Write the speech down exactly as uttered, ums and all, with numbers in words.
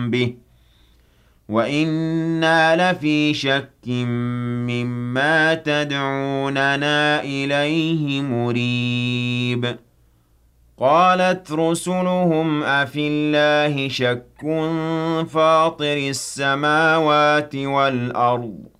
به وَإِنَّا لَفِي شَكٍّ مِّمَّا تَدْعُونَنَا إِلَيْهِ مُرِيبٍ قَالَتْ رُسُلُهُمْ أَفِي اللَّهِ شَكٌّ فَاطِرِ السَّمَاوَاتِ وَالْأَرْضِ